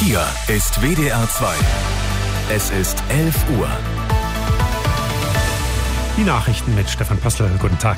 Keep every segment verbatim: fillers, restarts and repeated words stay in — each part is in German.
Hier ist W D R zwei. Es ist elf Uhr. Die Nachrichten mit Stefan Postel. Guten Tag.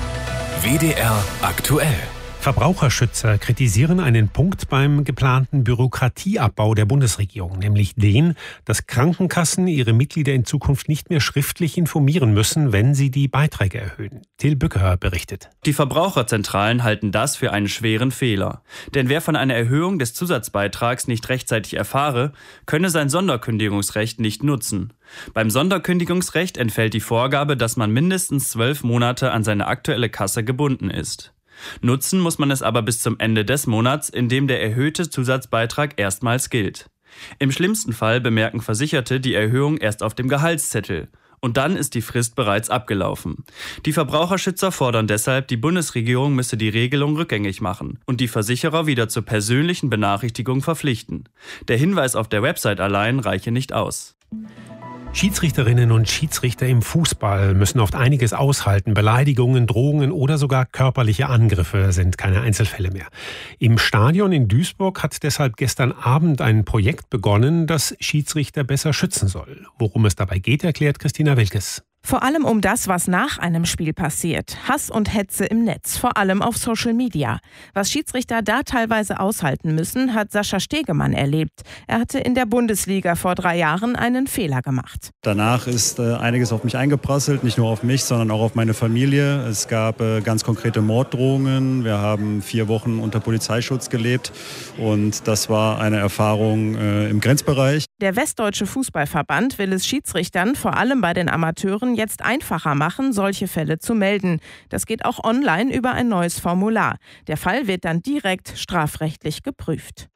W D R aktuell. Verbraucherschützer kritisieren einen Punkt beim geplanten Bürokratieabbau der Bundesregierung, nämlich den, dass Krankenkassen ihre Mitglieder in Zukunft nicht mehr schriftlich informieren müssen, wenn sie die Beiträge erhöhen. Till Bücker berichtet. Die Verbraucherzentralen halten das für einen schweren Fehler. Denn wer von einer Erhöhung des Zusatzbeitrags nicht rechtzeitig erfahre, könne sein Sonderkündigungsrecht nicht nutzen. Beim Sonderkündigungsrecht entfällt die Vorgabe, dass man mindestens zwölf Monate an seine aktuelle Kasse gebunden ist. Nutzen muss man es aber bis zum Ende des Monats, in dem der erhöhte Zusatzbeitrag erstmals gilt. Im schlimmsten Fall bemerken Versicherte die Erhöhung erst auf dem Gehaltszettel. Und dann ist die Frist bereits abgelaufen. Die Verbraucherschützer fordern deshalb, die Bundesregierung müsse die Regelung rückgängig machen und die Versicherer wieder zur persönlichen Benachrichtigung verpflichten. Der Hinweis auf der Website allein reiche nicht aus. Schiedsrichterinnen und Schiedsrichter im Fußball müssen oft einiges aushalten. Beleidigungen, Drohungen oder sogar körperliche Angriffe sind keine Einzelfälle mehr. Im Stadion in Duisburg hat deshalb gestern Abend ein Projekt begonnen, das Schiedsrichter besser schützen soll. Worum es dabei geht, erklärt Christina Wilkes. Vor allem um das, was nach einem Spiel passiert. Hass und Hetze im Netz, vor allem auf Social Media. Was Schiedsrichter da teilweise aushalten müssen, hat Sascha Stegemann erlebt. Er hatte in der Bundesliga vor drei Jahren einen Fehler gemacht. Danach ist äh, einiges auf mich eingeprasselt, nicht nur auf mich, sondern auch auf meine Familie. Es gab äh, ganz konkrete Morddrohungen. Wir haben vier Wochen unter Polizeischutz gelebt und das war eine Erfahrung äh, im Grenzbereich. Der Westdeutsche Fußballverband will es Schiedsrichtern, vor allem bei den Amateuren, jetzt einfacher machen, solche Fälle zu melden. Das geht auch online über ein neues Formular. Der Fall wird dann direkt strafrechtlich geprüft.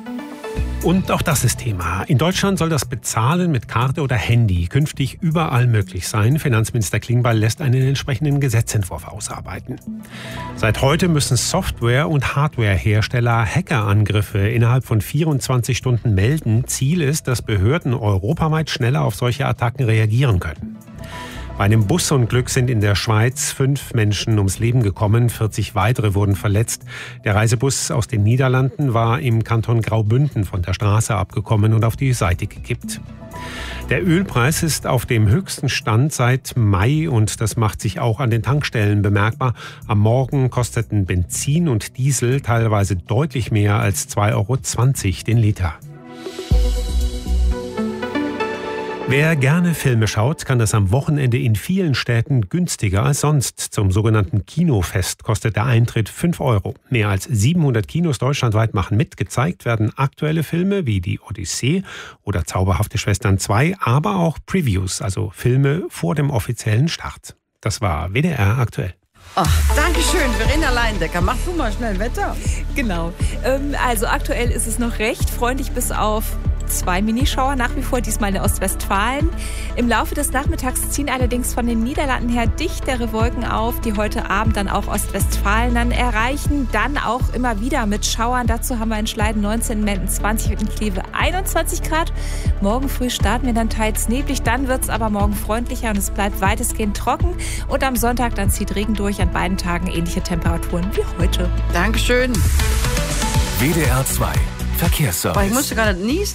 Und auch das ist Thema. In Deutschland soll das Bezahlen mit Karte oder Handy künftig überall möglich sein. Finanzminister Klingbeil lässt einen entsprechenden Gesetzentwurf ausarbeiten. Seit heute müssen Software- und Hardwarehersteller Hackerangriffe innerhalb von vierundzwanzig Stunden melden. Ziel ist, dass Behörden europaweit schneller auf solche Attacken reagieren können. Bei einem Busunglück sind in der Schweiz fünf Menschen ums Leben gekommen, vierzig weitere wurden verletzt. Der Reisebus aus den Niederlanden war im Kanton Graubünden von der Straße abgekommen und auf die Seite gekippt. Der Ölpreis ist auf dem höchsten Stand seit Mai und das macht sich auch an den Tankstellen bemerkbar. Am Morgen kosteten Benzin und Diesel teilweise deutlich mehr als zwei Euro zwanzig den Liter. Wer gerne Filme schaut, kann das am Wochenende in vielen Städten günstiger als sonst. Zum sogenannten Kinofest kostet der Eintritt fünf Euro. Mehr als siebenhundert Kinos deutschlandweit machen mit. Gezeigt werden aktuelle Filme wie Die Odyssee oder Zauberhafte Schwestern zwei, aber auch Previews, also Filme vor dem offiziellen Start. Das war W D R aktuell. Ach, danke schön, Verena Leindecker. Mach du mal schnell Wetter. Genau. Ähm, also aktuell ist es noch recht freundlich bis auf zwei Minischauer, nach wie vor diesmal in Ostwestfalen. Im Laufe des Nachmittags ziehen allerdings von den Niederlanden her dichtere Wolken auf, die heute Abend dann auch Ostwestfalen dann erreichen. Dann auch immer wieder mit Schauern. Dazu haben wir in Schleiden neunzehn, in Menden zwanzig und in Kleve einundzwanzig Grad. Morgen früh starten wir dann teils neblig, dann wird es aber morgen freundlicher und es bleibt weitestgehend trocken. Und am Sonntag dann zieht Regen durch, an beiden Tagen ähnliche Temperaturen wie heute. Dankeschön. W D R zwei Verkehrsservice. Aber ich musste gerade niesen.